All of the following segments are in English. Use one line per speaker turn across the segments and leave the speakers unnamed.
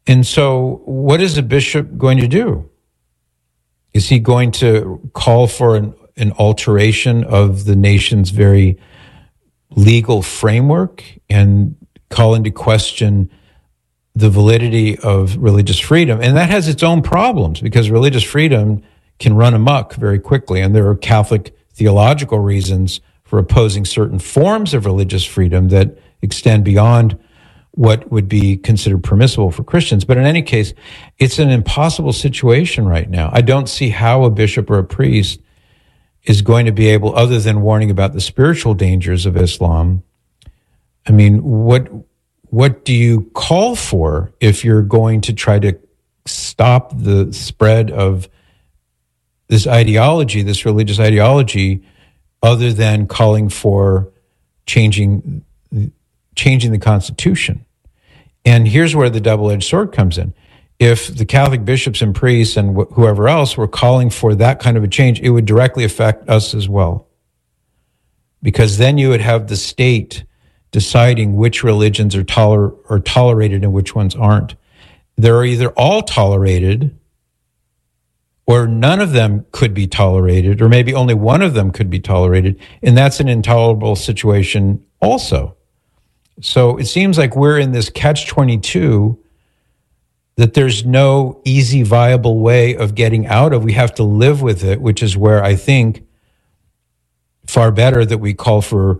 And so what is a bishop going to do? Is he going to call for an alteration of the nation's very legal framework and call into question the validity of religious freedom? And that has its own problems, because religious freedom can run amok very quickly. And there are Catholic theological reasons for opposing certain forms of religious freedom that extend beyond what would be considered permissible for Christians. But in any case, it's an impossible situation right now. I don't see how a bishop or a priest is going to be able, other than warning about the spiritual dangers of Islam. I mean, what do you call for if you're going to try to stop the spread of this ideology, this religious ideology, other than calling for changing the Constitution? And here's where the double-edged sword comes in. If the Catholic bishops and priests and whoever else were calling for that kind of a change, it would directly affect us as well. Because then you would have the state deciding which religions are tolerated and which ones aren't. They're either all tolerated, or none of them could be tolerated, or maybe only one of them could be tolerated, and that's an intolerable situation also. So it seems like we're in this catch-22 that there's no easy, viable way of getting out of. We have to live with it, which is where I think far better that we call for,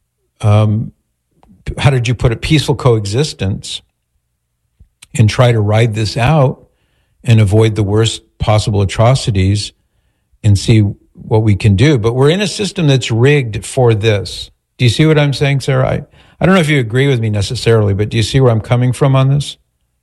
how did you put it, peaceful coexistence, and try to ride this out and avoid the worst possible atrocities and see what we can do. But we're in a system that's rigged for this. Do you see what I'm saying, Sarah? I don't know if you agree with me necessarily, but do you see where I'm coming from on this?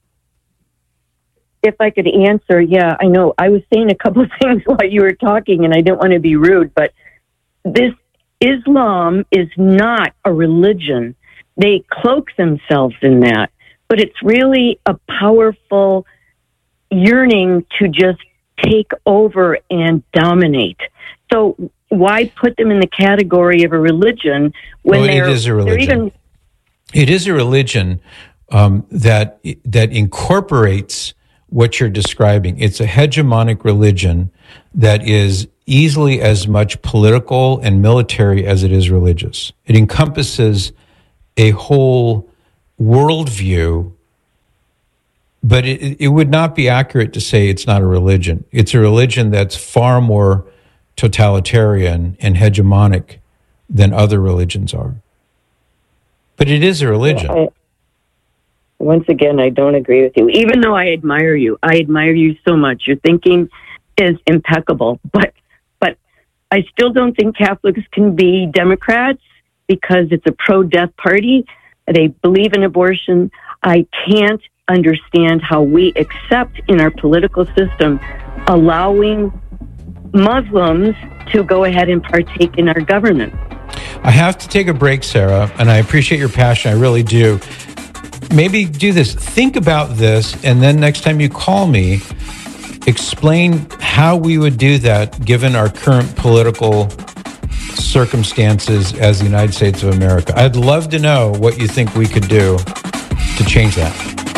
If I could answer, yeah, I know. I was saying a couple of things while you were talking, and I don't want to be rude, but this Islam is not a religion. They cloak themselves in that, but it's really a powerful yearning to just take over and dominate. So why put them in the category of a religion when
it is a religion? It is a religion that incorporates what you're describing. It's a hegemonic religion that is easily as much political and military as it is religious. It encompasses a whole worldview, but it would not be accurate to say it's not a religion. It's a religion that's far more totalitarian and hegemonic than other religions are. But it is a religion.
Once again, I don't agree with you. Even though I admire you so much. Your thinking is impeccable. But I still don't think Catholics can be Democrats because it's a pro-death party. They believe in abortion. I can't understand how we accept in our political system allowing Muslims to go ahead and partake in our government.
I have to take a break, Sarah, and I appreciate your passion. I really do. Maybe do this. Think about this, and then next time you call me, explain how we would do that given our current political circumstances as the United States of America. I'd love to know what you think we could do to change that.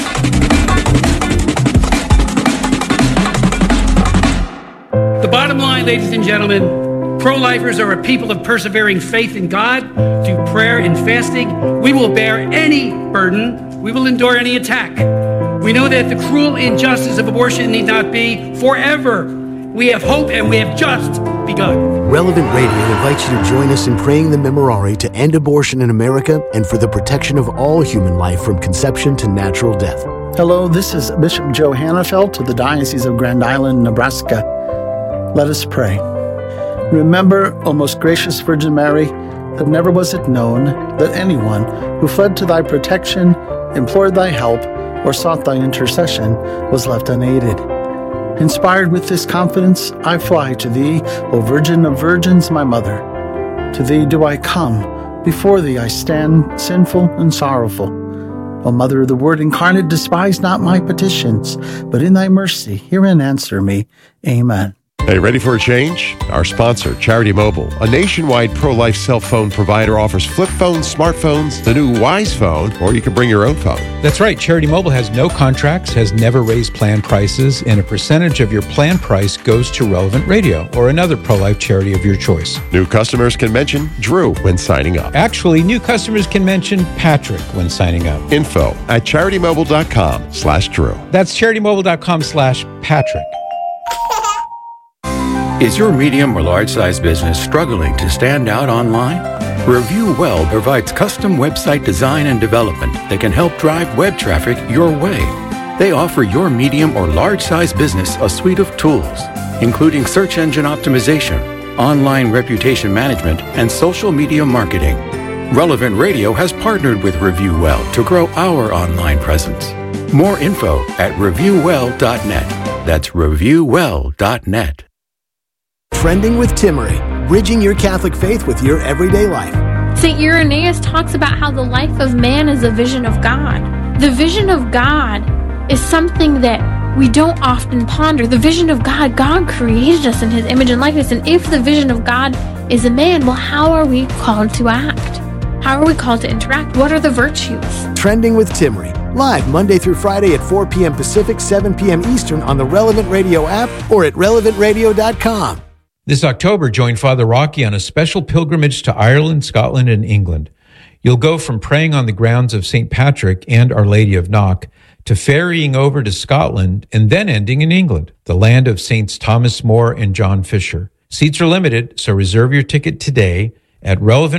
The bottom line, ladies and gentlemen, pro-lifers are a people of persevering faith in God through prayer and fasting. We will bear any burden. We will endure any attack. We know that the cruel injustice of abortion need not be forever. We have hope, and we have just begun.
Relevant Radio invites you to join us in praying the Memorare to end abortion in America and for the protection of all human life from conception to natural death.
Hello, this is Bishop Joe Hannafelt of the Diocese of Grand Island, Nebraska. Let us pray. Remember, O most gracious Virgin Mary, that never was it known that anyone who fled to thy protection, implored thy help, or sought thy intercession was left unaided. Inspired with this confidence, I fly to thee, O Virgin of Virgins, my Mother. To thee do I come, before thee I stand, sinful and sorrowful. O Mother of the Word incarnate, despise not my petitions, but in thy mercy hear and answer me. Amen.
Hey, ready for a change? Our sponsor, Charity Mobile, a nationwide pro-life cell phone provider, offers flip phones, smartphones, the new Wise phone, or you can bring your own phone.
That's right. Charity Mobile has no contracts, has never raised plan prices, and a percentage of your plan price goes to Relevant Radio or another pro-life charity of your choice.
New customers can mention Drew when signing up.
Actually, new customers can mention Patrick when signing up.
Info at CharityMobile.com/Drew.
That's CharityMobile.com/Patrick.
Is your medium or large-sized business struggling to stand out online? Review Well provides custom website design and development that can help drive web traffic your way. They offer your medium or large-sized business a suite of tools, including search engine optimization, online reputation management, and social media marketing. Relevant Radio has partnered with Review Well to grow our online presence. More info at reviewwell.net. That's reviewwell.net.
Trending with Timmery, bridging your Catholic faith with your everyday life.
St. Irenaeus talks about how the life of man is a vision of God. The vision of God is something that we don't often ponder. The vision of God, God created us in His image and likeness. And if the vision of God is a man, well, how are we called to act? How are we called to interact? What are the virtues?
Trending with Timmery, live Monday through Friday at 4 p.m. Pacific, 7 p.m. Eastern on the Relevant Radio app or at relevantradio.com.
This October, join Father Rocky on a special pilgrimage to Ireland, Scotland, and England. You'll go from praying on the grounds of St. Patrick and Our Lady of Knock to ferrying over to Scotland and then ending in England, the land of Saints Thomas More and John Fisher. Seats are limited, so reserve your ticket today at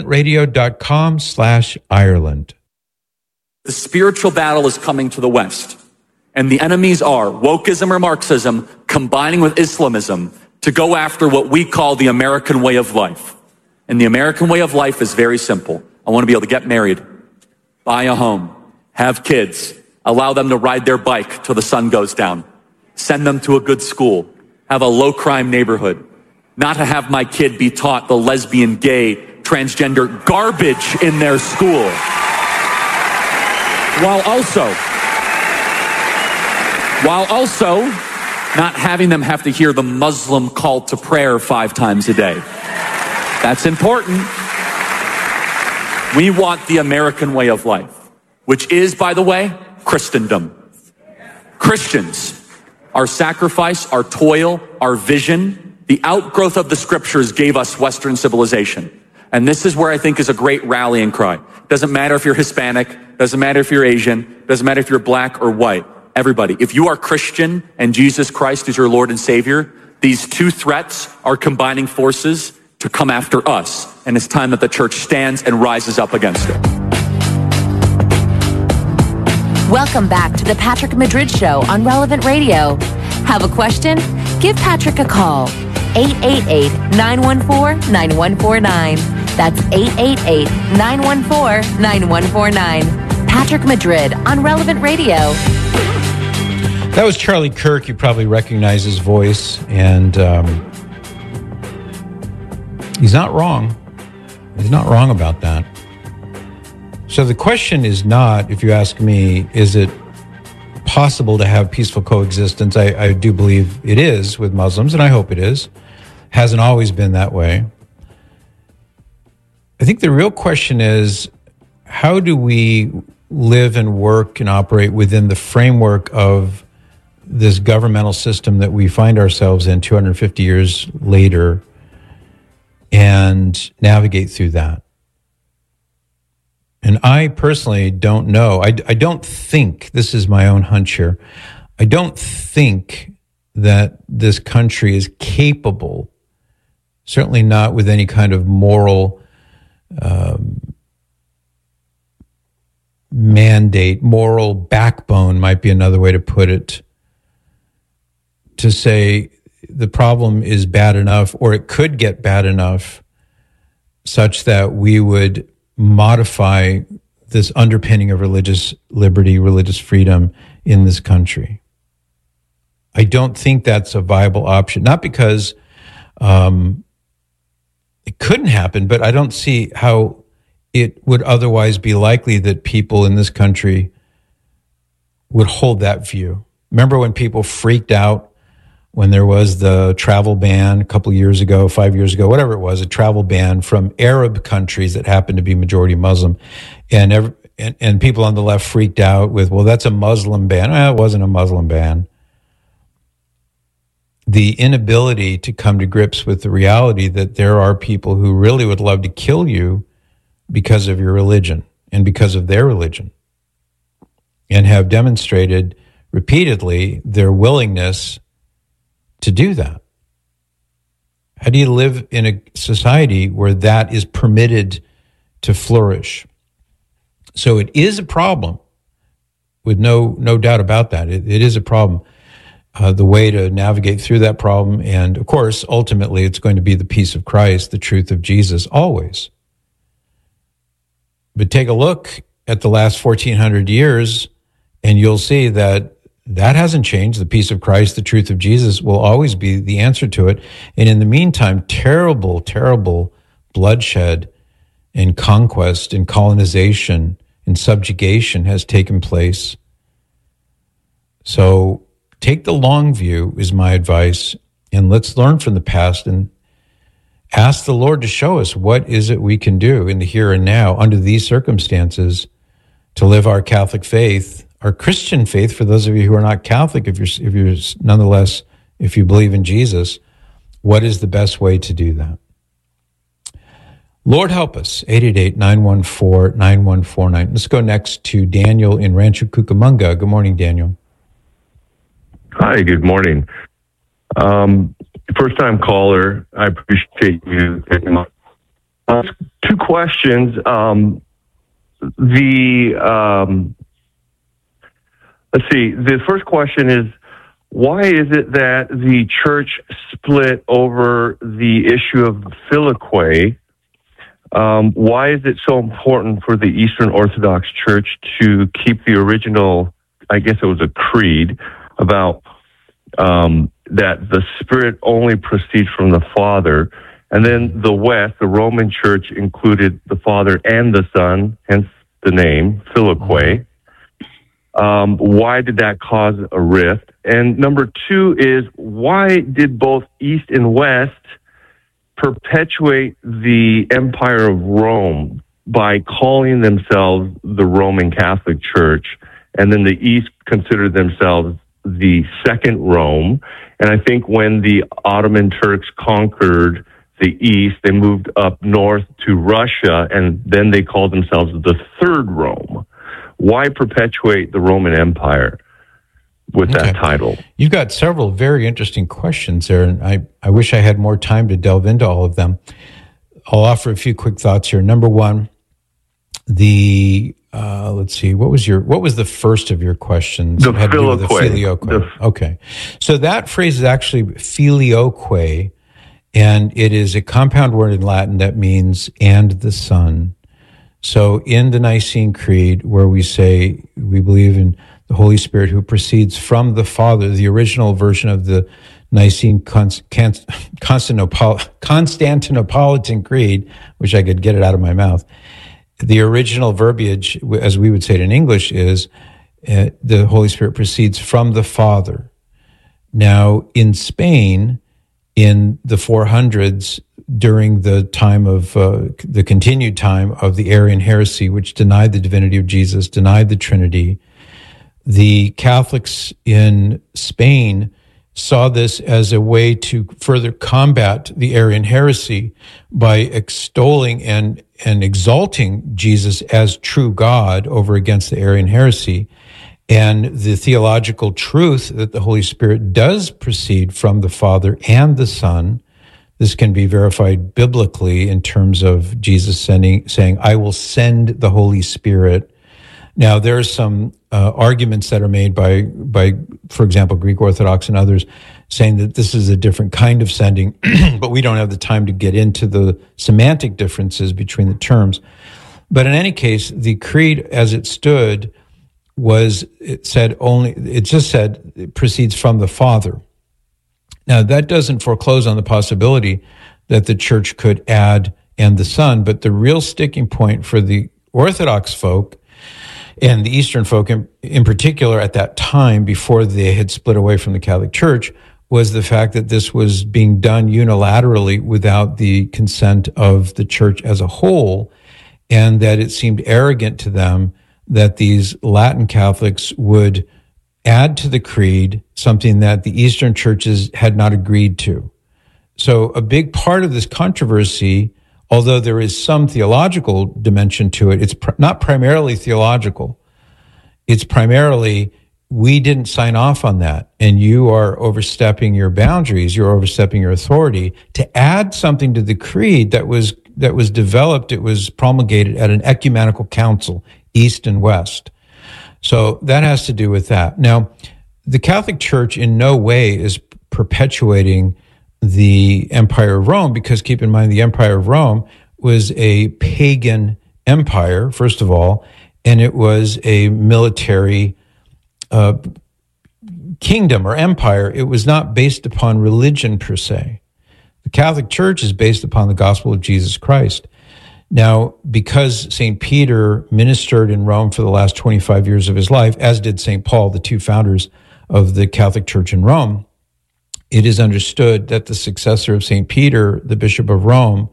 relevantradio.com/Ireland.
The spiritual battle is coming to the West, and the enemies are wokeism or Marxism combining with Islamism to go after what we call the American way of life. And the American way of life is very simple. I want to be able to get married, buy a home, have kids, allow them to ride their bike till the sun goes down, send them to a good school, have a low-crime neighborhood, not to have my kid be taught the lesbian, gay, transgender garbage in their school, while also not having them have to hear the Muslim call to prayer 5 times a day. That's important. We want the American way of life, which is, by the way, Christendom. Christians, our sacrifice, our toil, our vision, the outgrowth of the scriptures gave us Western civilization. And this is where I think is a great rallying cry. Doesn't matter if you're Hispanic, doesn't matter if you're Asian, doesn't matter if you're black or white. Everybody, if you are Christian and Jesus Christ is your Lord and Savior, these two threats are combining forces to come after us. And it's time that the church stands and rises up against it.
Welcome back to the Patrick Madrid Show on Relevant Radio. Have a question? Give Patrick a call. 888-914-9149. That's 888-914-9149. Patrick Madrid on Relevant Radio.
That was Charlie Kirk. You probably recognize his voice, and he's not wrong. He's not wrong about that. So the question is not, if you ask me, is it possible to have peaceful coexistence? I do believe it is with Muslims, and I hope it is. Hasn't always been that way. I think the real question is, how do we live and work and operate within the framework of this governmental system that we find ourselves in 250 years later and navigate through that? And I personally don't know. I don't think, this is my own hunch here, I don't think that this country is capable, certainly not with any kind of moral mandate, moral backbone might be another way to put it, to say the problem is bad enough, or it could get bad enough, such that we would modify this underpinning of religious liberty, religious freedom in this country. I don't think that's a viable option, not because it couldn't happen, but I don't see how it would otherwise be likely that people in this country would hold that view. Remember when people freaked out when there was the travel ban a couple of years ago, 5 years ago, whatever it was, a travel ban from Arab countries that happened to be majority Muslim. And people on the left freaked out with, well, that's a Muslim ban. Well, it wasn't a Muslim ban. The inability to come to grips with the reality that there are people who really would love to kill you because of your religion and because of their religion, and have demonstrated repeatedly their willingness to do that. How do you live in a society where that is permitted to flourish? So it is a problem, with no doubt about that. It is a problem. The way to navigate through that problem, and of course, ultimately, it's going to be the peace of Christ, the truth of Jesus, always. But take a look at the last 1,400 years, and you'll see that hasn't changed. The peace of Christ, the truth of Jesus will always be the answer to it. And in the meantime, terrible, terrible bloodshed and conquest and colonization and subjugation has taken place. So take the long view is my advice, and let's learn from the past and ask the Lord to show us what is it we can do in the here and now under these circumstances to live our Catholic faith, our Christian faith. For those of you who are not Catholic, if you're nonetheless, if you believe in Jesus, what is the best way to do that? Lord help us, 888-914-9149. Let's go next to Daniel in Rancho Cucamonga. Good morning, Daniel.
Hi, good morning. First-time caller. I appreciate you taking my... two questions. Let's see. The first question is, why is it that the church split over the issue of Filioque? Why is it so important for the Eastern Orthodox Church to keep the original, I guess it was a creed, about that the Spirit only proceeds from the Father, and then the West, the Roman Church, included the Father and the Son, hence the name, Filioque. Why did that cause a rift? And number two is, why did both East and West perpetuate the Empire of Rome by calling themselves the Roman Catholic Church, and then the East considered themselves the Second Rome? And I think when the Ottoman Turks conquered the East, they moved up north to Russia, and then they called themselves the Third Rome. Why perpetuate the Roman Empire with that title?
You've got several very interesting questions there, and I wish I had more time to delve into all of them. I'll offer a few quick thoughts here. Number one, let's see, what was the first of your questions?
The Filioque.
Okay. So that phrase is actually Filioque, and it is a compound word in Latin that means "and the Son." So in the Nicene Creed, where we say we believe in the Holy Spirit who proceeds from the Father, the original version of the Nicene Constantinopolitan Creed, which I could get it out of my mouth, the original verbiage, as we would say it in English, is the Holy Spirit proceeds from the Father. Now, in Spain, in the 400s, during the time of the continued time of the Arian heresy, which denied the divinity of Jesus, denied the Trinity, the Catholics in Spain saw this as a way to further combat the Arian heresy by extolling and exalting Jesus as true God over against the Arian heresy, and the theological truth that the Holy Spirit does proceed from the Father and the Son. This can be verified biblically in terms of Jesus saying, "I will send the Holy Spirit." Now, there are some arguments that are made by, for example, Greek Orthodox and others, saying that this is a different kind of sending, but we don't have the time to get into the semantic differences between the terms. But in any case, the creed as it stood it just said it proceeds from the Father. Now, that doesn't foreclose on the possibility that the church could add "and the Son," but the real sticking point for the Orthodox folk and the Eastern folk in particular at that time, before they had split away from the Catholic Church, was the fact that this was being done unilaterally without the consent of the church as a whole, and that it seemed arrogant to them that these Latin Catholics would add to the creed something that the Eastern churches had not agreed to. So a big part of this controversy, although there is some theological dimension to it, it's not primarily theological. It's primarily, we didn't sign off on that, and you are overstepping your boundaries, you're overstepping your authority to add something to the creed that was developed, it was promulgated at an ecumenical council, East and West. So that has to do with that. Now, the Catholic Church in no way is perpetuating the Empire of Rome, because keep in mind, the Empire of Rome was a pagan empire, first of all, and it was a military kingdom or empire. It was not based upon religion per se. The Catholic Church is based upon the gospel of Jesus Christ. Now, because St. Peter ministered in Rome for the last 25 years of his life, as did St. Paul, the two founders of the Catholic Church in Rome, it is understood that the successor of St. Peter, the Bishop of Rome,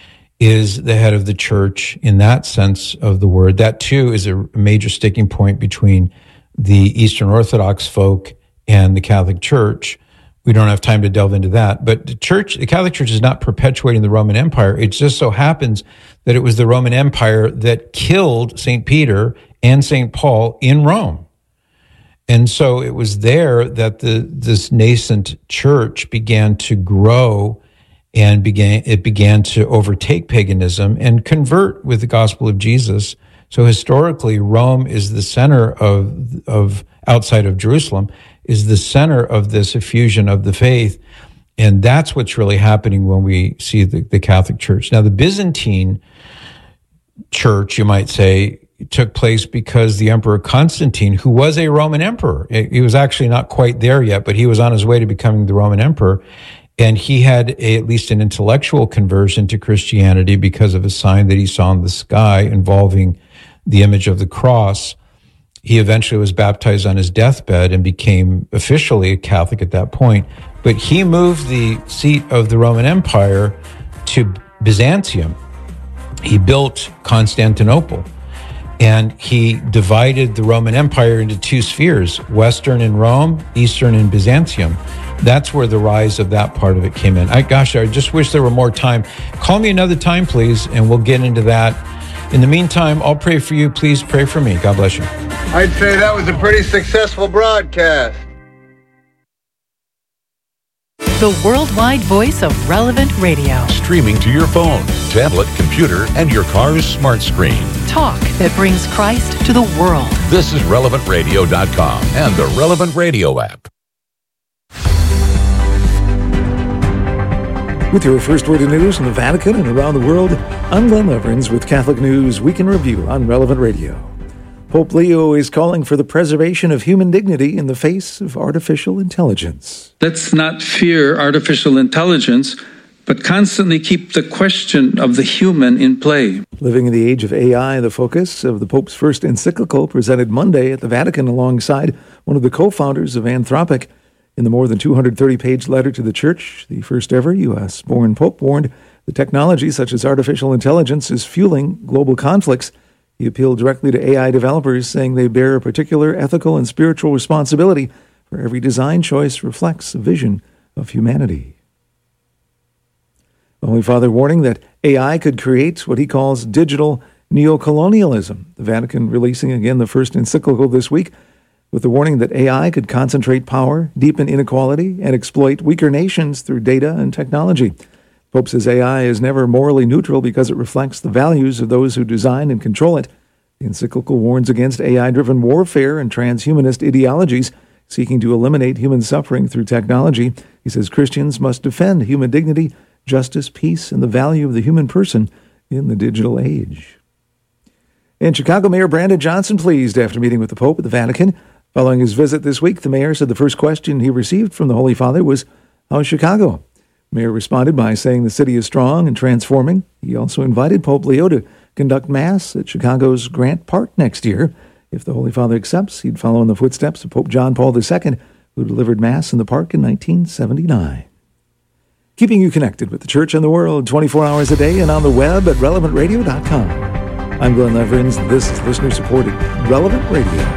is the head of the church in that sense of the word. That too is a major sticking point between the Eastern Orthodox folk and the Catholic Church. We don't have time to delve into that. But the Catholic Church is not perpetuating the Roman Empire. It just so happens that it was the Roman Empire that killed St. Peter and St. Paul in Rome. And so it was there that this nascent church began to grow and began to overtake paganism and convert with the gospel of Jesus. So historically, Rome is the center of outside of Jerusalem, is the center of this effusion of the faith. And that's what's really happening when we see the Catholic Church. Now, the Byzantine Church, you might say, took place because the Emperor Constantine, who was a Roman emperor, he was actually not quite there yet, but he was on his way to becoming the Roman emperor. And he had at least an intellectual conversion to Christianity because of a sign that he saw in the sky involving the image of the cross. He eventually was baptized on his deathbed and became officially a Catholic at that point. But he moved the seat of the Roman Empire to Byzantium. He built Constantinople. And he divided the Roman Empire into two spheres, Western in Rome, Eastern in Byzantium. That's where the rise of that part of it came in. I just wish there were more time. Call me another time, please, and we'll get into that. In the meantime, I'll pray for you. Please pray for me. God bless you.
I'd say that was a pretty successful broadcast.
The worldwide voice of Relevant Radio.
Streaming to your phone, tablet, computer, and your car's smart screen.
Talk that brings Christ to the world.
This is RelevantRadio.com and the Relevant Radio app.
With your first word of news from the Vatican and around the world, I'm Glenn Leverins with Catholic News Week in Review on Relevant Radio. Pope Leo is calling for the preservation of human dignity in the face of artificial intelligence.
Let's not fear artificial intelligence, but constantly keep the question of the human in play.
Living in the age of AI, the focus of the Pope's first encyclical presented Monday at the Vatican alongside one of the co-founders of Anthropic. In the more than 230-page letter to the Church, the first ever U.S.-born Pope warned that technology such as artificial intelligence is fueling global conflicts. He appealed directly to AI developers, saying they bear a particular ethical and spiritual responsibility, for every design choice reflects a vision of humanity. The Holy Father warning that AI could create what he calls digital neocolonialism. The Vatican releasing again the first encyclical this week, with the warning that AI could concentrate power, deepen inequality, and exploit weaker nations through data and technology. Pope says AI is never morally neutral because it reflects the values of those who design and control it. The encyclical warns against AI-driven warfare and transhumanist ideologies seeking to eliminate human suffering through technology. He says Christians must defend human dignity, justice, peace, and the value of the human person in the digital age. And Chicago Mayor Brandon Johnson pleased after meeting with the Pope at the Vatican. Following his visit this week, the mayor said the first question he received from the Holy Father was, "How's Chicago?" The mayor responded by saying the city is strong and transforming. He also invited Pope Leo to conduct Mass at Chicago's Grant Park next year. If the Holy Father accepts, he'd follow in the footsteps of Pope John Paul II, who delivered Mass in the park in 1979. Keeping you connected with the church and the world 24 hours a day and on the web at relevantradio.com. I'm Glenn Leverins. This is listener-supported Relevant Radio.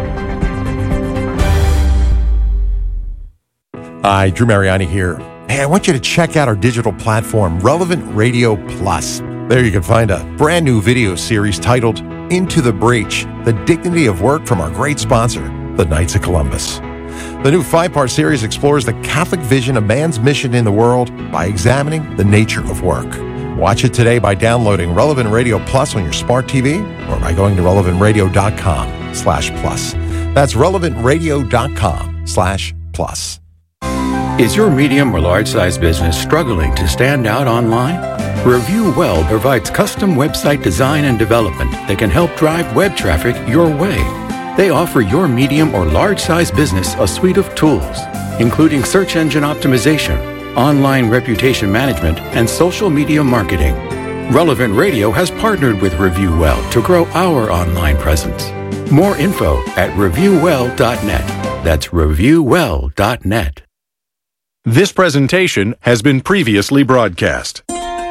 Hi, Drew Mariani here. Hey, I want you to check out our digital platform, Relevant Radio Plus. There you can find a brand new video series titled Into the Breach, The Dignity of Work from our great sponsor, the Knights of Columbus. The new 5-part series explores the Catholic vision of man's mission in the world by examining the nature of work. Watch it today by downloading Relevant Radio Plus on your smart TV or by going to relevantradio.com/plus. That's relevantradio.com/plus.
Is your medium or large-size business struggling to stand out online? Review Well provides custom website design and development that can help drive web traffic your way. They offer your medium or large-size business a suite of tools, including search engine optimization, online reputation management, and social media marketing. Relevant Radio has partnered with Review Well to grow our online presence. More info at reviewwell.net. That's reviewwell.net.
This presentation has been previously broadcast.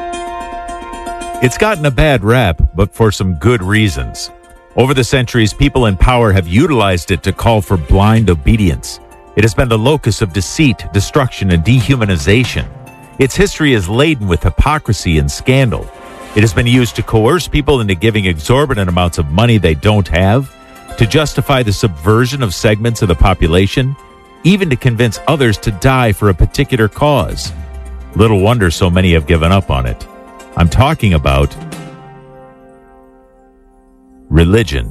It's gotten a bad rap, but for some good reasons. Over the centuries, people in power have utilized it to call for blind obedience. It has been the locus of deceit, destruction, and dehumanization. Its history is laden with hypocrisy and scandal. It has been used to coerce people into giving exorbitant amounts of money they don't have, to justify the subversion of segments of the population, even to convince others to die for a particular cause. Little wonder so many have given up on it. I'm talking about religion.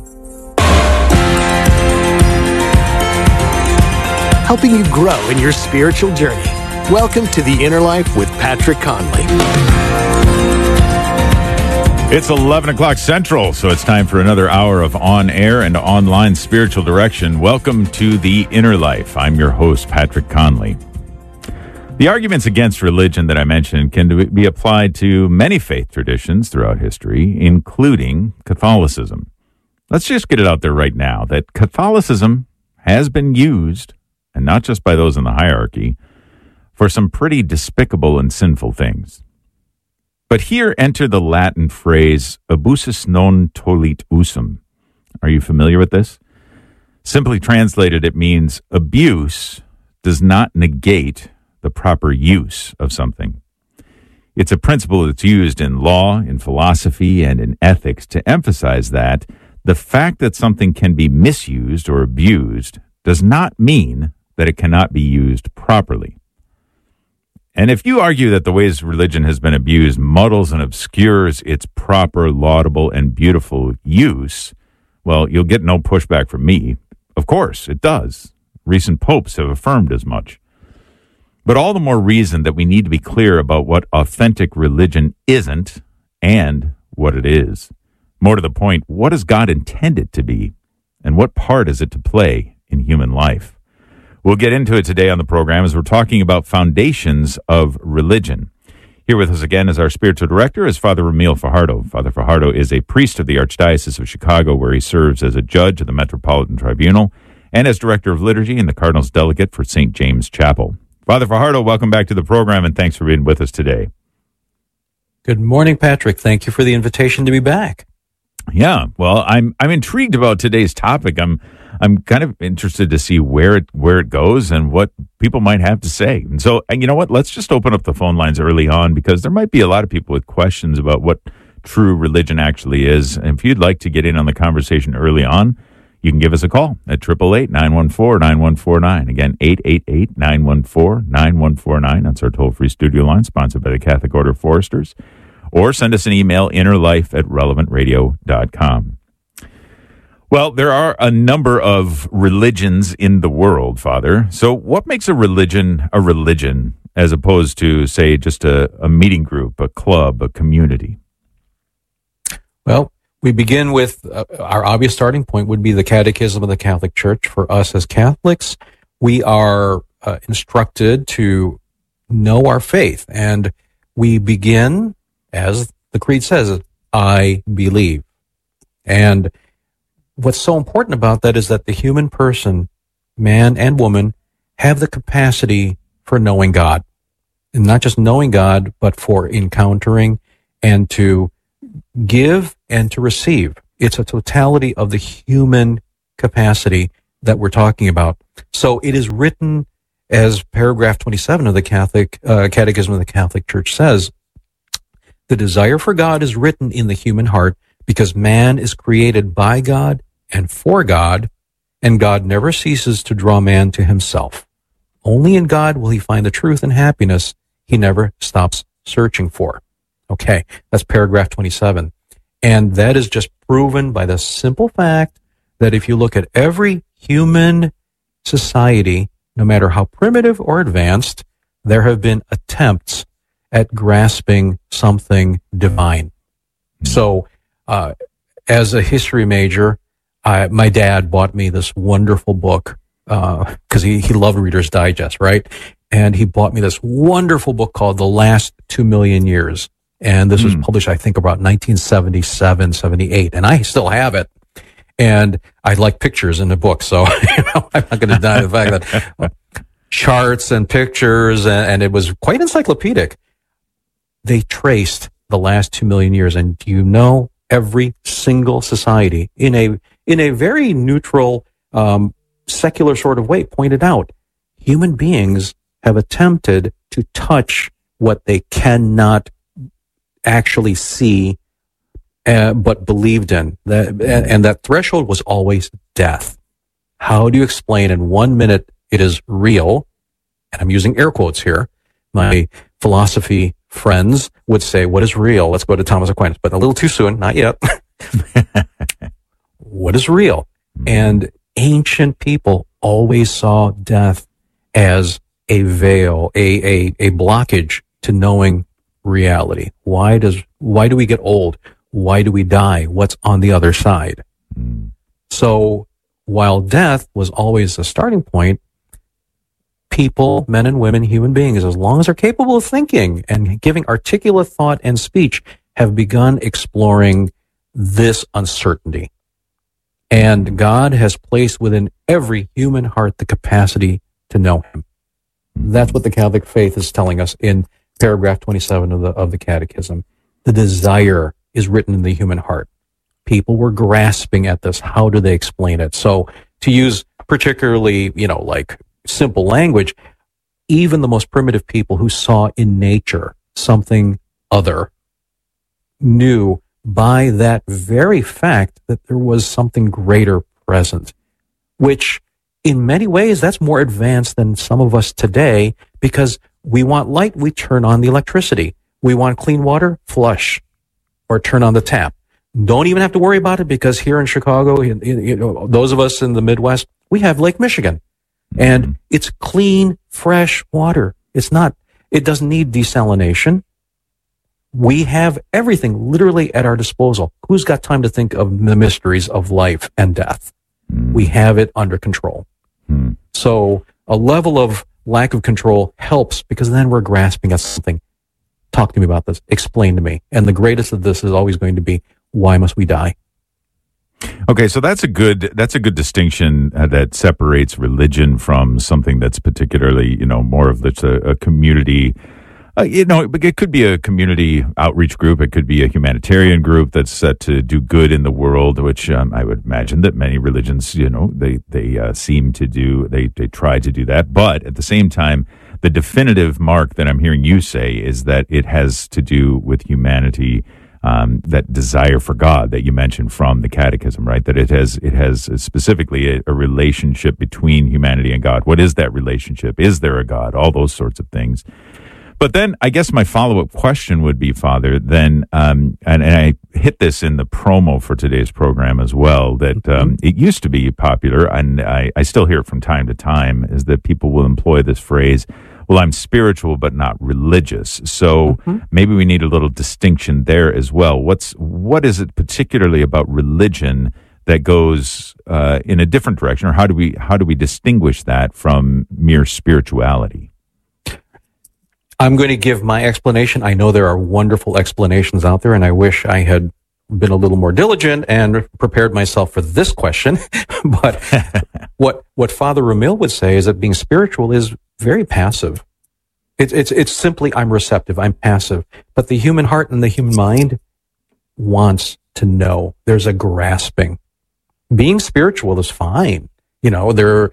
Helping you grow in your spiritual journey. Welcome to The Inner Life with Patrick Conley.
It's 11 o'clock Central, so it's time for another hour of on-air and online spiritual direction. Welcome to The Inner Life. I'm your host, Patrick Conley. The arguments against religion that I mentioned can be applied to many faith traditions throughout history, including Catholicism. Let's just get it out there right now that Catholicism has been used, and not just by those in the hierarchy, for some pretty despicable and sinful things. But here enter the Latin phrase, abusus non tollit usum. Are you familiar with this? Simply translated, it means abuse does not negate the proper use of something. It's a principle that's used in law, in philosophy, and in ethics to emphasize that the fact that something can be misused or abused does not mean that it cannot be used properly. And if you argue that the ways religion has been abused muddles and obscures its proper, laudable, and beautiful use, well, you'll get no pushback from me. Of course, it does. Recent popes have affirmed as much. But all the more reason that we need to be clear about what authentic religion isn't and what it is. More to the point, what does God intend it to be? And what part is it to play in human life? We'll get into it today on the program as we're talking about foundations of religion. Here with us again is our spiritual director, is Father Ramil Fajardo. Father Fajardo is a priest of the Archdiocese of Chicago, where he serves as a judge of the Metropolitan Tribunal and as director of liturgy and the Cardinal's delegate for St. James Chapel. Father Fajardo, welcome back to the program, and thanks for being with us today.
Good morning, Patrick. Thank you for the invitation to be back.
Yeah, well, I'm intrigued about today's topic. I'm kind of interested to see where it goes and what people might have to say. And so, and you know what? Let's just open up the phone lines early on, because there might be a lot of people with questions about what true religion actually is. And if you'd like to get in on the conversation early on, you can give us a call at 888-914-9149. Again, 888-914-9149. That's our toll-free studio line, sponsored by the Catholic Order of Foresters. Or send us an email, innerlife@relevantradio.com. Well, there are a number of religions in the world, Father. So what makes a religion as opposed to, say, just a meeting group, a club, a community?
Well, we begin with our obvious starting point would be the Catechism of the Catholic Church. For us as Catholics, we are instructed to know our faith, and we begin, as the Creed says, I believe. And what's so important about that is that the human person, man and woman, have the capacity for knowing God. And not just knowing God, but for encountering and to give and to receive. It's a totality of the human capacity that we're talking about. So it is written, as paragraph 27 of the Catholic Catechism of the Catholic Church says, the desire for God is written in the human heart because man is created by God and for God, and God never ceases to draw man to himself. Only in God will he find the truth and happiness he never stops searching for. Okay, that's paragraph 27. And that is just proven by the simple fact that if you look at every human society, no matter how primitive or advanced, there have been attempts at grasping something divine. So, as a history major, my dad bought me this wonderful book, because he loved Reader's Digest, right? And he bought me this wonderful book called The Last 2 Million Years. And this was published, I think, about 1977, 78. And I still have it. And I like pictures in the book, so I'm not going to deny the fact that charts and pictures, and it was quite encyclopedic. They traced the last 2 million years, and do you know, every single society in a very neutral, secular sort of way pointed out human beings have attempted to touch what they cannot actually see, but believed in. And that threshold was always death. How do you explain in 1 minute it is real? And I'm using air quotes here. My philosophy friends would say, what is real? Let's go to Thomas Aquinas, but a little too soon, not yet. What is real? And ancient people always saw death as a veil, a blockage to knowing reality. Why do we get old? Why do we die? What's on the other side? So while death was always a starting point, people, men and women, human beings, as long as they're capable of thinking and giving articulate thought and speech, have begun exploring this uncertainty. And God has placed within every human heart the capacity to know him. That's what the Catholic faith is telling us in paragraph 27 of the Catechism. The desire is written in the human heart. People were grasping at this. How do they explain it? So to use particularly, like simple language, even the most primitive people who saw in nature something other knew by that very fact that there was something greater present, which in many ways that's more advanced than some of us today, because we want light, we turn on the electricity. We want clean water, flush or turn on the tap. Don't even have to worry about it, because here in Chicago, those of us in the Midwest, we have Lake Michigan. And it's clean, fresh water. It doesn't need desalination. We have everything literally at our disposal. Who's got time to think of the mysteries of life and death? We have it under control. So a level of lack of control helps, because then we're grasping at something. Talk to me about this. Explain to me. And the greatest of this is always going to be, why must we die?
Okay, so that's a good distinction that separates religion from something that's particularly, more of a community. It could be a community outreach group. It could be a humanitarian group that's set to do good in the world, which I would imagine that many religions, they seem to do. They try to do that. But at the same time, the definitive mark that I'm hearing you say is that it has to do with humanity. That desire for God that you mentioned from the Catechism, right? That it has specifically a relationship between humanity and God. What is that relationship? Is there a God? All those sorts of things. But then I guess my follow-up question would be, Father, then, and I hit this in the promo for today's program as well, that it used to be popular, and I still hear it from time to time, is that people will employ this phrase, well, I'm spiritual but not religious. So maybe we need a little distinction there as well. What is it particularly about religion that goes in a different direction, or how do we distinguish that from mere spirituality? I'm
going to give my explanation. I know there are wonderful explanations out there, and I wish I had been a little more diligent and prepared myself for this question. But what Father Ramil would say is that being spiritual is very passive. It's simply, I'm receptive, I'm passive. But the human heart and the human mind wants to know. There's a grasping. Being spiritual is fine. You know,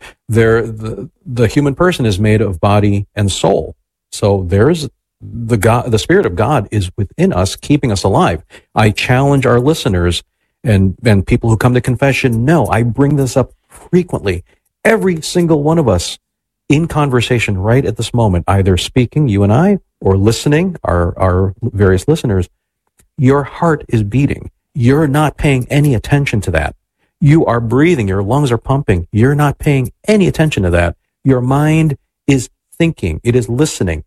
the human person is made of body and soul. So there's the Spirit of God is within us, keeping us alive. I challenge our listeners and people who come to confession. No, I bring this up frequently. Every single one of us in conversation right at this moment, either speaking, you and I, or listening, our various listeners, your heart is beating. You're not paying any attention to that. You are breathing. Your lungs are pumping. You're not paying any attention to that. Your mind is thinking. It is listening.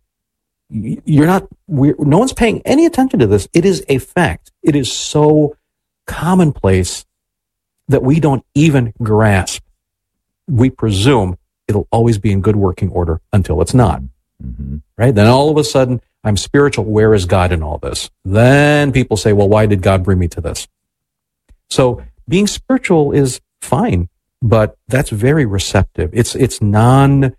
No one's paying any attention to this. It is a fact. It is so commonplace that we don't even grasp. We presume it'll always be in good working order until it's not. Mm-hmm. Right? Then all of a sudden, I'm spiritual. Where is God in all this? Then people say, well, why did God bring me to this? So being spiritual is fine, but that's very receptive. It's not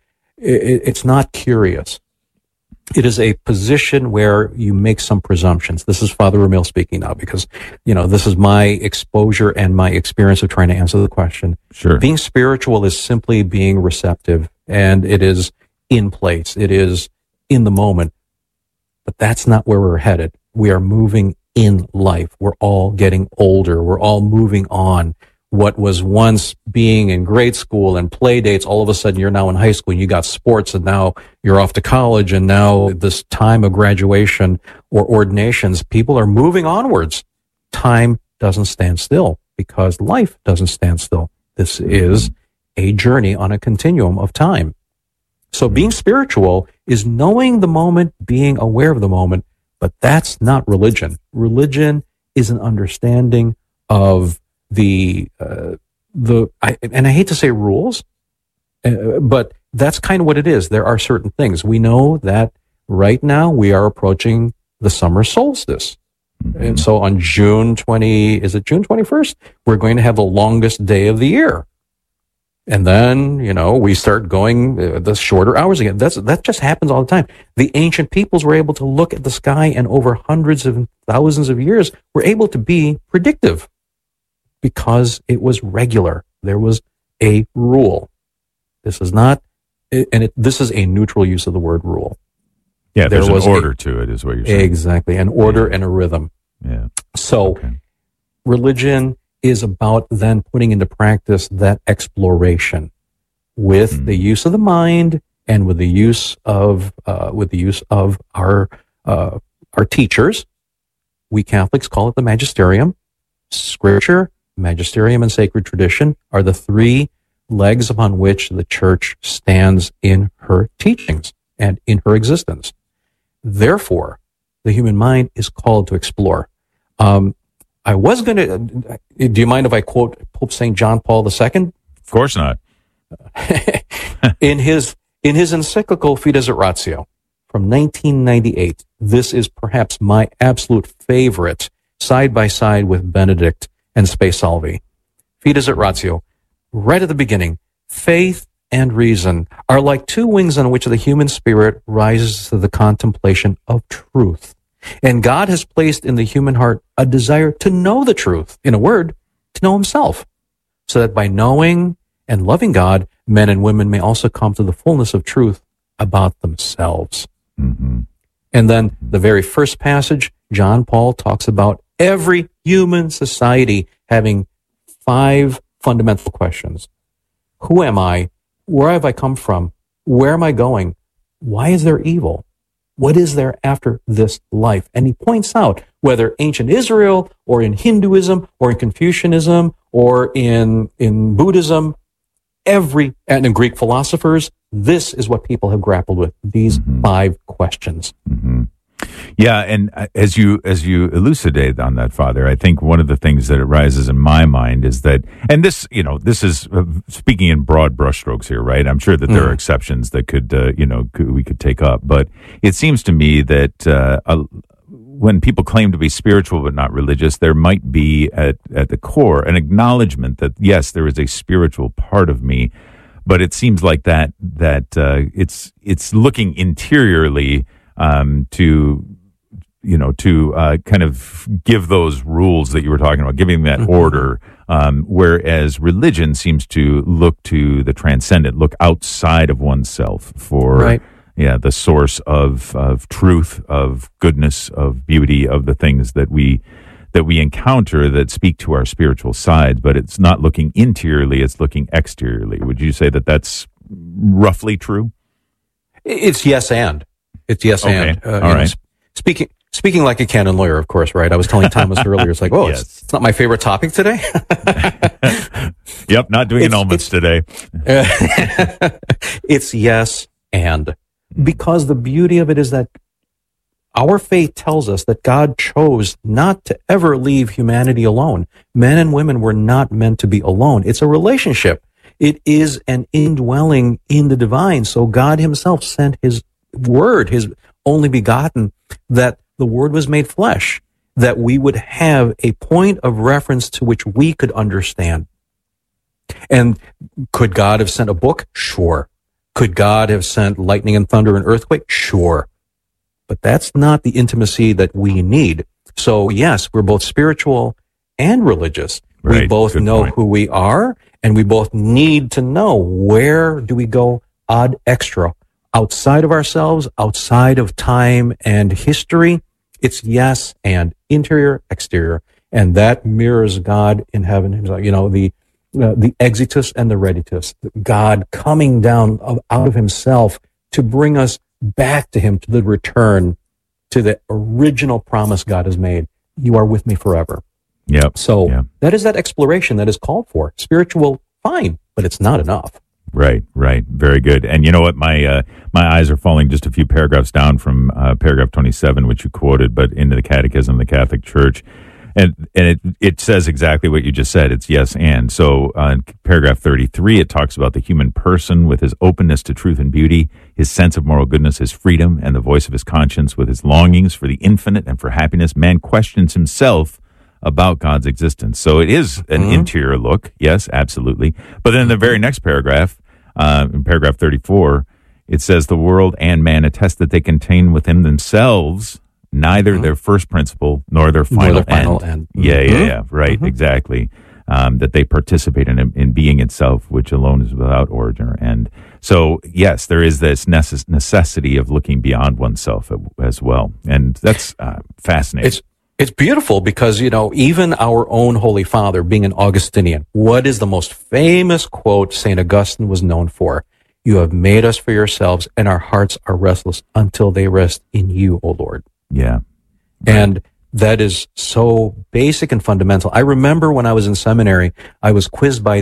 curious. It is a position where you make some presumptions. This is Father Ramil speaking now because, this is my exposure and my experience of trying to answer the question.
Sure.
Being spiritual is simply being receptive, and it is in place. It is in the moment. But that's not where we're headed. We are moving in life. We're all getting older. We're all moving on. What was once being in grade school and play dates, all of a sudden you're now in high school and you got sports and now you're off to college and now this time of graduation or ordinations, people are moving onwards. Time doesn't stand still because life doesn't stand still. This is a journey on a continuum of time. So being spiritual is knowing the moment, being aware of the moment, but that's not religion. Religion is an understanding of and I hate to say rules, but that's kind of what it is. There are certain things. We know that right now we are approaching the summer solstice. Mm-hmm. And so on June 21st, we're going to have the longest day of the year. And then, we start going the shorter hours again. That just happens all the time. The ancient peoples were able to look at the sky and over hundreds of thousands of years were able to be predictive because it was regular. There was a rule. This is not, this is a neutral use of the word rule.
Yeah, there's an order to it is what you're saying.
Exactly, an order and a rhythm.
Yeah.
So religion is about then putting into practice that exploration with the use of the mind and with the use of our teachers. We Catholics call it the magisterium. Scripture, magisterium, and sacred tradition are the three legs upon which the church stands in her teachings and in her existence. Therefore, the human mind is called to explore. I was going to, do you mind if I quote Pope St. John Paul II?
Of course not.
in his encyclical Fides et Ratio from 1998, this is perhaps my absolute favorite, side by side with Benedict and Spe Salvi. Fides et Ratio, right at the beginning, faith and reason are like two wings on which the human spirit rises to the contemplation of truth. And God has placed in the human heart a desire to know the truth, in a word, to know himself, so that by knowing and loving God, men and women may also come to the fullness of truth about themselves.
Mm-hmm.
And then the very first passage, John Paul talks about every human society having 5 fundamental questions. Who am I? Where have I come from? Where am I going? Why is there evil? What is there after this life? And he points out whether ancient Israel or in Hinduism or in Confucianism or in Buddhism, and in Greek philosophers, this is what people have grappled with, these 5 questions.
Mm-hmm. Yeah, and as you elucidate on that, Father, I think one of the things that arises in my mind is that, and this is speaking in broad brushstrokes here, right? I'm sure that there are exceptions that we could take up, but it seems to me that when people claim to be spiritual but not religious, there might be at the core an acknowledgement that yes, there is a spiritual part of me, but it seems like that it's looking interiorly to kind of give those rules that you were talking about, giving that order. Whereas religion seems to look to the transcendent, look outside of oneself for the source of truth, of goodness, of beauty, of the things that we encounter that speak to our spiritual side. But it's not looking interiorly; it's looking exteriorly. Would you say that that's roughly true?
It's yes and. It's yes and.
All right.
Speaking like a canon lawyer, of course, right? I was telling Thomas earlier, it's like, it's not my favorite topic today.
Yep, not doing annulments today.
It's yes and. Because the beauty of it is that our faith tells us that God chose not to ever leave humanity alone. Men and women were not meant to be alone. It's a relationship. It is an indwelling in the divine. So God himself sent his word, his only begotten, that the word was made flesh, that we would have a point of reference to which we could understand. And could God have sent a book? Sure. Could God have sent lightning and thunder and earthquake? Sure. But that's not the intimacy that we need. So yes, we're both spiritual and religious.
Right.
We both know who we are, and we both need to know where do we go ad extra, outside of ourselves, outside of time and history. It's yes and interior, exterior, and that mirrors God in heaven himself. You know, the exitus and the reditus, God coming down out of himself to bring us back to him, to the return, to the original promise God has made. You are with me forever.
Yep.
So that is that exploration that is called for. Spiritual, fine, but it's not enough.
Right. Very good. And you know what? My eyes are falling just a few paragraphs down from paragraph 27, which you quoted, but into the Catechism of the Catholic Church. And it says exactly what you just said. It's yes and. So in paragraph 33, it talks about the human person with his openness to truth and beauty, his sense of moral goodness, his freedom, and the voice of his conscience with his longings for the infinite and for happiness. Man questions himself about God's existence. So it is an interior look. Yes, absolutely. But then in the very next paragraph, in paragraph 34, it says the world and man attest that they contain within themselves neither their first principle nor their final end. Yeah. Right. Exactly. That they participate in being itself, which alone is without origin or end. So yes, there is this necessity of looking beyond oneself as well. And that's fascinating.
It's beautiful because, you know, even our own Holy Father, being an Augustinian, what is the most famous quote St. Augustine was known for? You have made us for yourselves, and our hearts are restless until they rest in you, O Lord.
Yeah.
And that is so basic and fundamental. I remember when I was in seminary, I was quizzed by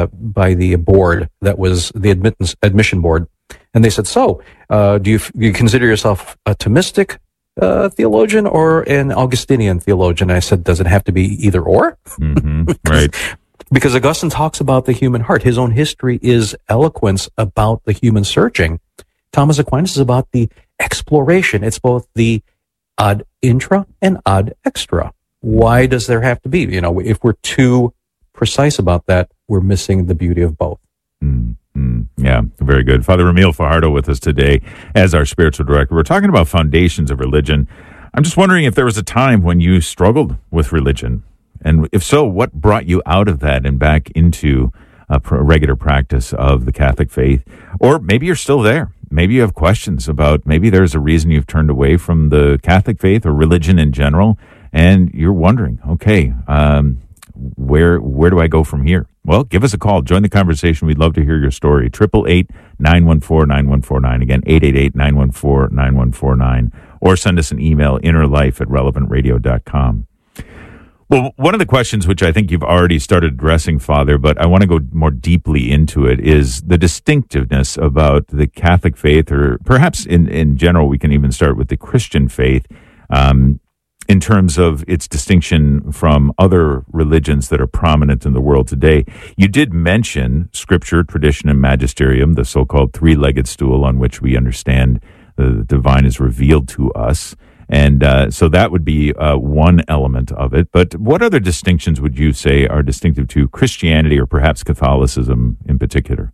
the board that was the admission board. And they said, so, do you consider yourself a Thomistic theologian or an Augustinian theologian? I said, does it have to be either or?
Right.
Because Augustine talks about the human heart. His own history is eloquence about the human searching. Thomas Aquinas is about the exploration. It's both the ad intra and ad extra. Why does there have to be? You know, if we're too precise about that, we're missing the beauty of both.
Yeah, very good. Father Ramil Fajardo with us today as our spiritual director. We're talking about foundations of religion. I'm just wondering if there was a time when you struggled with religion. And if so, what brought you out of that and back into a regular practice of the Catholic faith? Or maybe you're still there. Maybe you have questions about, maybe there's a reason you've turned away from the Catholic faith or religion in general, and you're wondering, okay, where do I go from here? Well, give us a call. Join the conversation. We'd love to hear your story. 888-914-9149. Again, 888-914-9149. Or send us an email, innerlife@relevantradio.com. Well, one of the questions, which I think you've already started addressing, Father, but I want to go more deeply into it, is the distinctiveness about the Catholic faith, or perhaps in general, we can even start with the Christian faith, in terms of its distinction from other religions that are prominent in the world today. You did mention Scripture, tradition, and magisterium, the so-called three-legged stool on which we understand the divine is revealed to us. And so that would be one element of it. But what other distinctions would you say are distinctive to Christianity or perhaps Catholicism in particular?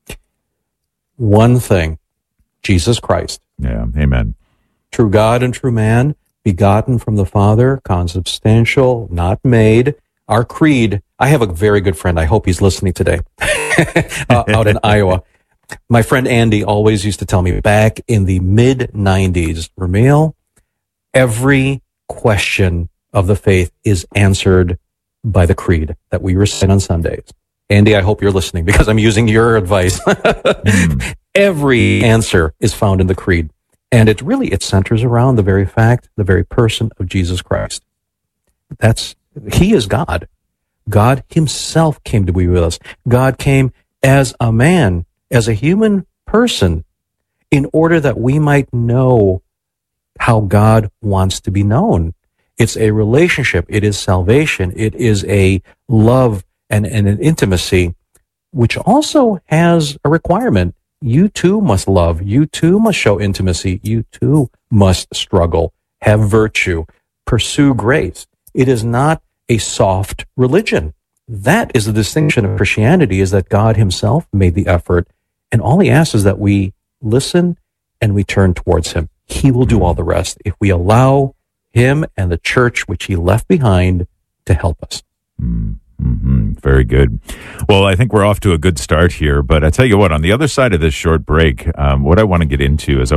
One thing, Jesus Christ.
Yeah, amen.
True God and true man, begotten from the Father, consubstantial, not made. Our creed, I have a very good friend, I hope he's listening today, out in Iowa. My friend Andy always used to tell me back in the mid-90s, Ramil, every question of the faith is answered by the creed that we recite on Sundays. Andy, I hope you're listening because I'm using your advice. Every answer is found in the creed. And it centers around the very fact, the very person of Jesus Christ. He is God. God himself came to be with us. God came as a man, as a human person, in order that we might know how God wants to be known. It's a relationship. It is salvation. It is a love and an intimacy, which also has a requirement. You too must love. You too must show intimacy. You too must struggle, have virtue, pursue grace. It is not a soft religion. That is the distinction of Christianity, is that God himself made the effort, and all he asks is that we listen and we turn towards him. He will do all the rest if we allow him and the church which he left behind to help us.
Mm-hmm. Very good. Well, I think we're off to a good start here, but I tell you what, on the other side of this short break, what I want to get into is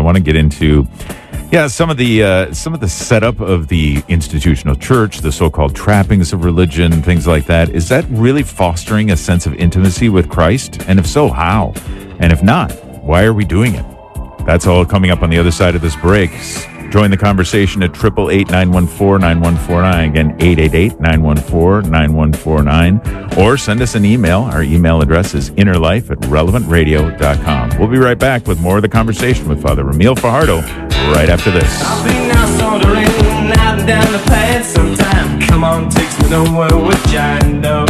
some of the setup of the institutional church, the so-called trappings of religion, things like that. Is that really fostering a sense of intimacy with Christ? And if so, how? And if not, why are we doing it? That's all coming up on the other side of this break. Join the conversation at 888-914-9149. Again, 888-914-9149. Or send us an email. Our email address is innerlife@relevantradio.com. We'll be right back with more of the conversation with Father Ramil Fajardo right after this.
I'll be now sauntering out and down the path sometime. Come on, takes me nowhere with John Doe.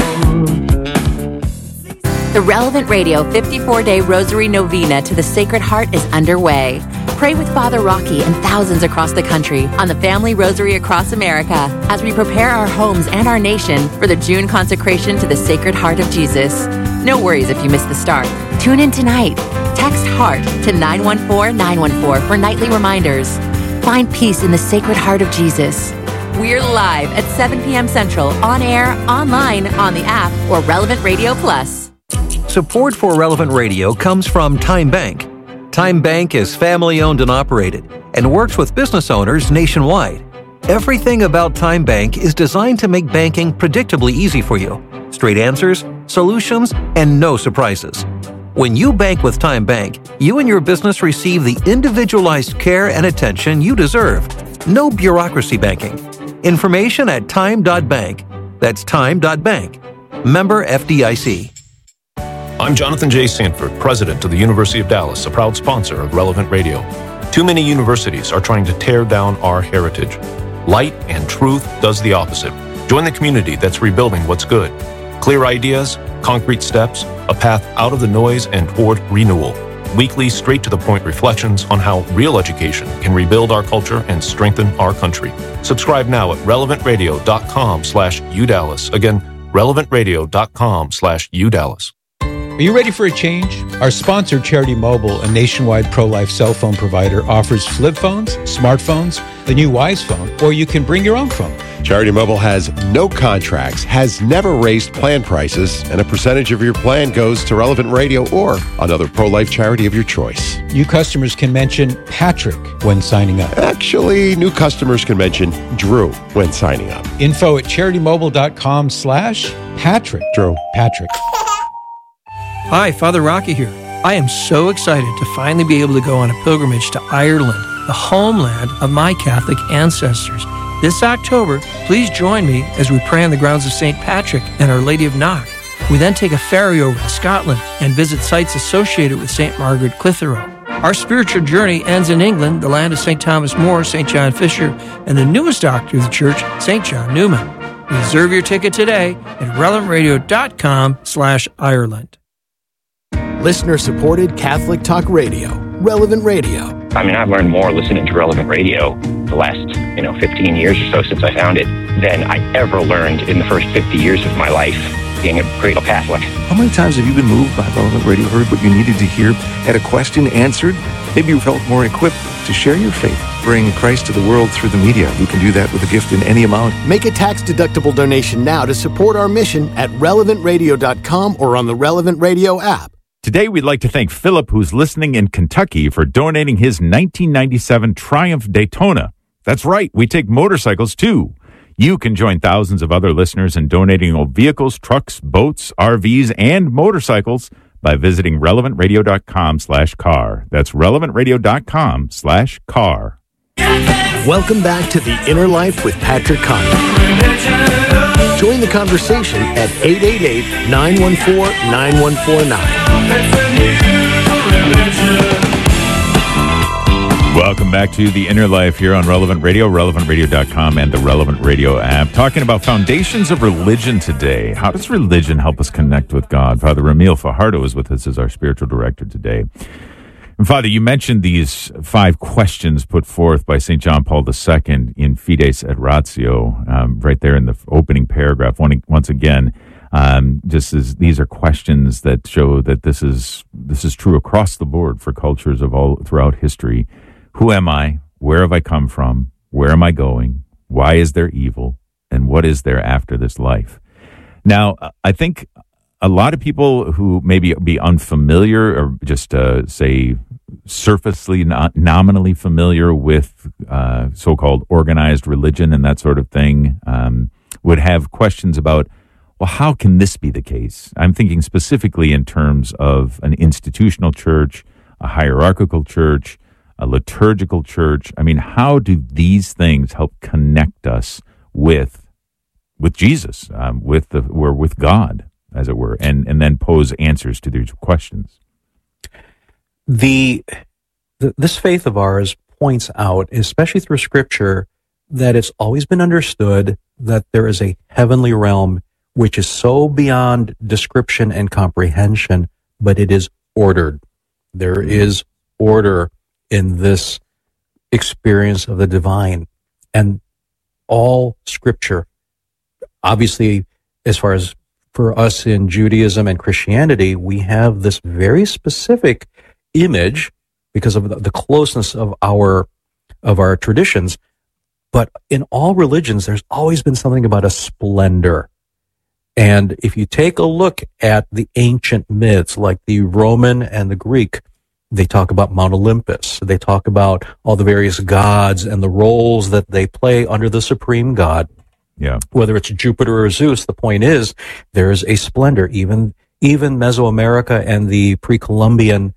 The Relevant Radio 54-day Rosary Novena to the Sacred Heart is underway. Pray with Father Rocky and thousands across the country on the Family Rosary across America as we prepare our homes and our nation for the June consecration to the Sacred Heart of Jesus. No worries if you missed the start. Tune in tonight. Text HEART to 914-914 for nightly reminders. Find peace in the Sacred Heart of Jesus. We're live at 7 p.m. Central, on air, online, on the app, or Relevant Radio Plus.
Support for Relevant Radio comes from Time Bank. Time Bank is family-owned and operated and works with business owners nationwide. Everything about Time Bank is designed to make banking predictably easy for you. Straight answers, solutions, and no surprises. When you bank with Time Bank, you and your business receive the individualized care and attention you deserve. No bureaucracy banking. Information at time.bank. That's time.bank. Member FDIC.
I'm Jonathan J. Sanford, president of the University of Dallas, a proud sponsor of Relevant Radio. Too many universities are trying to tear down our heritage. Light and truth does the opposite. Join the community that's rebuilding what's good. Clear ideas, concrete steps, a path out of the noise and toward renewal. Weekly, straight-to-the-point reflections on how real education can rebuild our culture and strengthen our country. Subscribe now at relevantradio.com/UDallas. Again, relevantradio.com/UDallas.
Are you ready for a change? Our sponsor, Charity Mobile, a nationwide pro-life cell phone provider, offers flip phones, smartphones, the new Wise phone, or you can bring your own phone.
Charity Mobile has no contracts, has never raised plan prices, and a percentage of your plan goes to Relevant Radio or another pro-life charity of your choice.
New customers can mention Patrick when signing up.
Actually, new customers can mention Drew when signing up.
Info at CharityMobile.com/Patrick.
Drew.
Patrick.
Hi, Father Rocky here. I am so excited to finally be able to go on a pilgrimage to Ireland, the homeland of my Catholic ancestors. This October, please join me as we pray on the grounds of St. Patrick and Our Lady of Knock. We then take a ferry over to Scotland and visit sites associated with St. Margaret Clitheroe. Our spiritual journey ends in England, the land of St. Thomas More, St. John Fisher, and the newest doctor of the church, St. John Newman. Reserve your ticket today at relevantradio.com/Ireland.
Listener-supported Catholic Talk Radio, Relevant Radio.
I mean, I've learned more listening to Relevant Radio the last, 15 years or so since I found it than I ever learned in the first 50 years of my life being a cradle Catholic.
How many times have you been moved by Relevant Radio, heard what you needed to hear, had a question answered? Maybe you felt more equipped to share your faith, bring Christ to the world through the media. You can do that with a gift in any amount.
Make a tax-deductible donation now to support our mission at relevantradio.com or on the Relevant Radio app.
Today, we'd like to thank Philip, who's listening in Kentucky, for donating his 1997 Triumph Daytona. That's right, we take motorcycles too. You can join thousands of other listeners in donating old vehicles, trucks, boats, RVs, and motorcycles by visiting relevantradio.com/car. That's relevantradio.com/car.
Welcome back to The Inner Life with Patrick Conley. Join the conversation at 888-914-9149.
Welcome back to The Inner Life here on Relevant Radio, relevantradio.com, and the Relevant Radio app. Talking about foundations of religion today. How does religion help us connect with God? Father Ramil Fajardo is with us as our spiritual director today. And Father, you mentioned these 5 questions put forth by St. John Paul II in Fides et Ratio, right there in the opening paragraph. Once again, just as these are questions that show that this is true across the board for cultures of all throughout history. Who am I? Where have I come from? Where am I going? Why is there evil? And what is there after this life? Now, I think a lot of people who maybe be unfamiliar or just say surfacely, nominally familiar with so-called organized religion and that sort of thing would have questions about, well, how can this be the case? I'm thinking specifically in terms of an institutional church, a hierarchical church, a liturgical church. I mean, how do these things help connect us with Jesus, with God, as it were, and then pose answers to these questions?
This faith of ours points out, especially through Scripture, that it's always been understood that there is a heavenly realm which is so beyond description and comprehension, but it is ordered. There is order in this experience of the divine. And all Scripture, obviously, as far as for us in Judaism and Christianity, we have this very specific image because of the closeness of our traditions. But in all religions, there's always been something about a splendor. And if you take a look at the ancient myths, like the Roman and the Greek, they talk about Mount Olympus. They talk about all the various gods and the roles that they play under the supreme god.
Yeah.
Whether it's Jupiter or Zeus, the point is there is a splendor. Even Mesoamerica and the pre-Columbian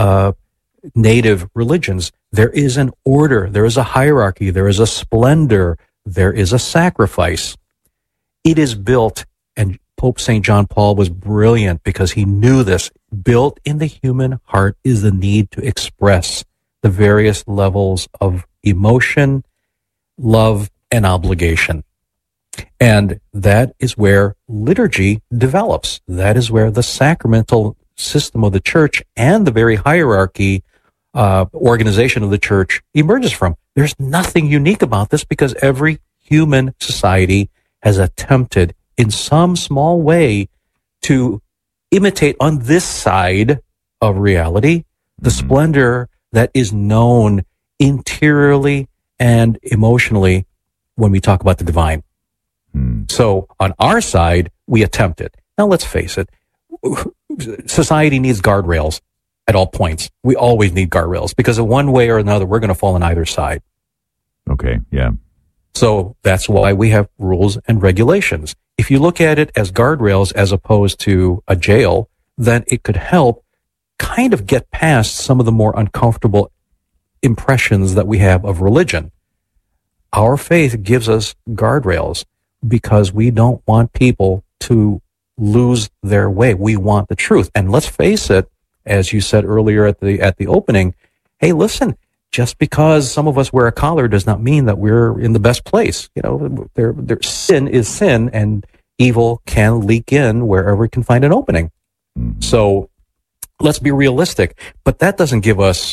native religions, there is an order, there is a hierarchy, there is a splendor, there is a sacrifice. It is built, and Pope St. John Paul was brilliant because he knew this. Built in the human heart is the need to express the various levels of emotion, love, and obligation. And that is where liturgy develops. That is where the sacramental system of the church and the very hierarchy organization of the church emerges from. There's nothing unique about this because every human society has attempted in some small way to imitate on this side of reality the splendor that is known interiorly and emotionally when we talk about the divine. So on our side, we attempt it. Now let's face it, society needs guardrails at all points. We always need guardrails because in one way or another, we're going to fall on either side.
Okay, yeah.
So that's why we have rules and regulations. If you look at it as guardrails as opposed to a jail, then it could help kind of get past some of the more uncomfortable impressions that we have of religion. Our faith gives us guardrails because we don't want people to lose their way. We want the truth. And let's face it, as you said earlier at the opening, hey, listen, just because some of us wear a collar does not mean that we're in the best place. You know, their sin is sin, and evil can leak in wherever it can find an opening. So let's be realistic. But that doesn't give us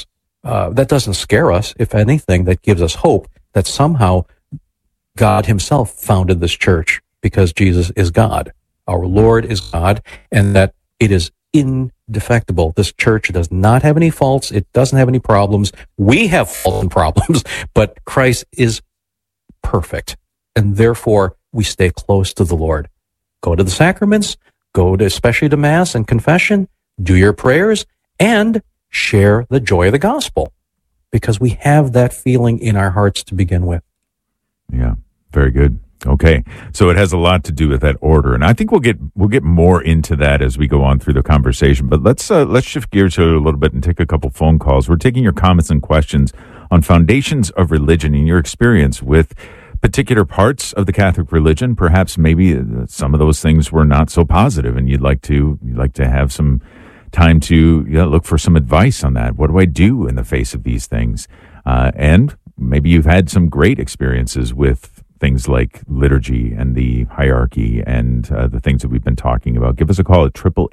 that doesn't scare us. If anything, that gives us hope that somehow God himself founded this church because Jesus is God. Our Lord is God, and that it is indefectible. This church does not have any faults. It doesn't have any problems. We have faults and problems, but Christ is perfect. And therefore, we stay close to the Lord. Go to the sacraments, especially to Mass and confession, do your prayers, and share the joy of the gospel, because we have that feeling in our hearts to begin with.
Yeah, very good. Okay, so it has a lot to do with that order, and I think we'll get more into that as we go on through the conversation. But let's shift gears here a little bit and take a couple phone calls. We're taking your comments and questions on foundations of religion and your experience with particular parts of the Catholic religion. Perhaps maybe some of those things were not so positive, and you'd like to have some time to look for some advice on that. What do I do in the face of these things? And maybe you've had some great experiences with things like liturgy and the hierarchy and the things that we've been talking about. Give us a call at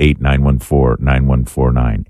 888-914-9149,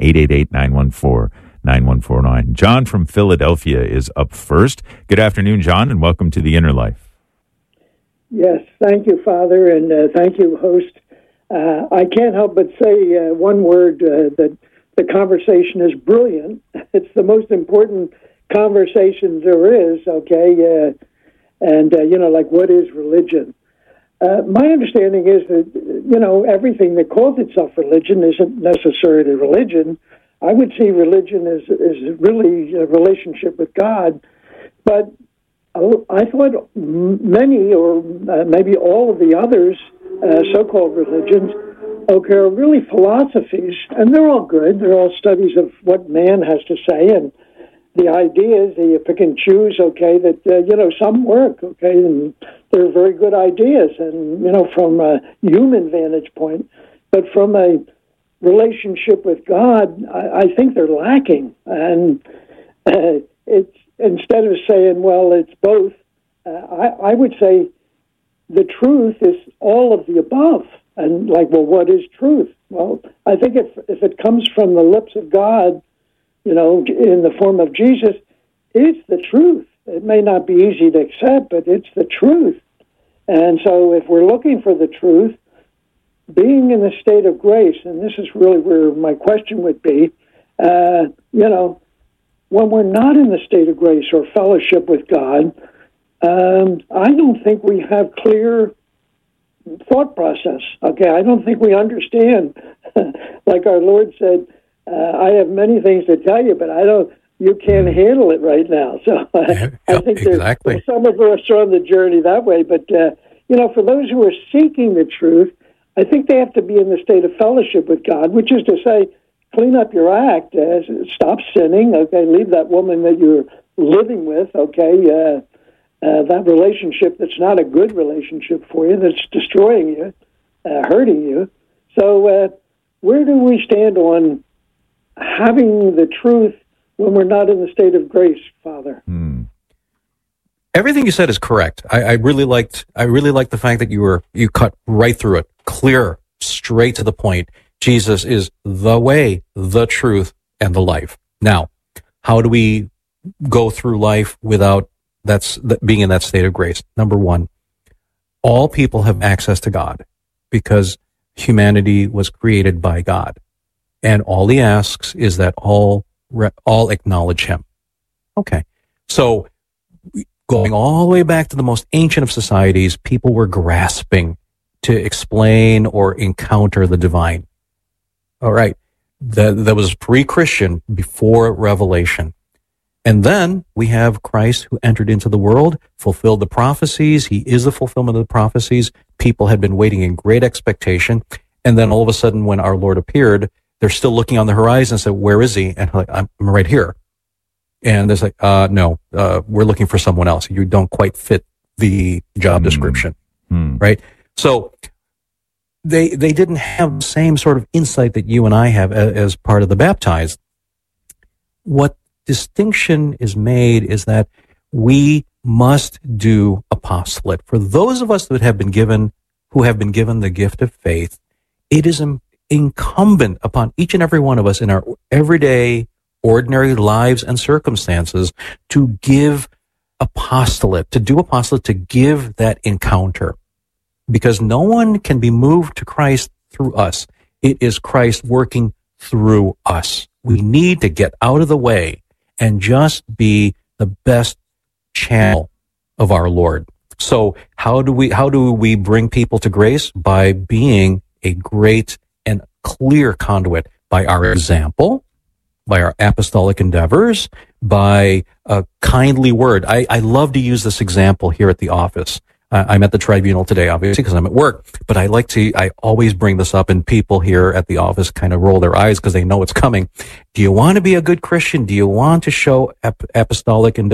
888-914-9149. John from Philadelphia is up first. Good afternoon, John, and welcome to The Inner Life.
Yes, thank you, Father, and thank you, host. I can't help but say one word, that the conversation is brilliant. It's the most important conversation there is, okay? And like, what is religion? My understanding is that, everything that calls itself religion isn't necessarily religion. I would see religion as really a relationship with God. But I thought many or maybe all of the others, so-called religions, are really philosophies, and they're all good. They're all studies of what man has to say, and the ideas, you pick and choose, that, some work, and they're very good ideas, and, from a human vantage point. But from a relationship with God, I think they're lacking. And it's, instead of saying, well, it's both, I would say the truth is all of the above. And what is truth? Well, I think if it comes from the lips of God, in the form of Jesus, it's the truth. It may not be easy to accept, but it's the truth. And so if we're looking for the truth, being in the state of grace, and this is really where my question would be, when we're not in the state of grace or fellowship with God, I don't think we have clear thought process, okay? I don't think we understand. Like our Lord said, I have many things to tell you, but you can't handle it right now. So I think exactly. Some of us are on the journey that way. But, for those who are seeking the truth, I think they have to be in the state of fellowship with God, which is to say, clean up your act, stop sinning, leave that woman that you're living with, that relationship that's not a good relationship for you, that's destroying you, hurting you. So where do we stand on having the truth when we're not in the state of grace, Father?
Everything you said is correct. I really liked the fact that you cut right through it, clear, straight to the point. Jesus is the way, the truth, and the life. Now, how do we go through life without being in that state of grace? Number one, all people have access to God because humanity was created by God. And all he asks is that all acknowledge him. Okay. So going all the way back to the most ancient of societies, people were grasping to explain or encounter the divine. All right. That was pre-Christian, before Revelation. And then we have Christ who entered into the world, fulfilled the prophecies. He is the fulfillment of the prophecies. People had been waiting in great expectation. And then all of a sudden, when our Lord appeared, they're still looking on the horizon and said, where is he? And I'm right here. And there's no, we're looking for someone else. You don't quite fit the job description, right? So they didn't have the same sort of insight that you and I have as part of the baptized. What distinction is made is that we must do apostolate. For those of us who have been given the gift of faith, it is incumbent upon each and every one of us in our everyday, ordinary lives and circumstances to give apostolate, to do apostolate, to give that encounter. Because no one can be moved to Christ through us. It is Christ working through us. We need to get out of the way and just be the best channel of our Lord. So how do we bring people to grace? By being a great and clear conduit, by our example, by our apostolic endeavors, by a kindly word. I love to use this example here at the office. I'm at the tribunal today, obviously, because I'm at work, but I always bring this up, and people here at the office kind of roll their eyes because they know it's coming. Do you want to be a good Christian? Do you want to show apostolic endeavor?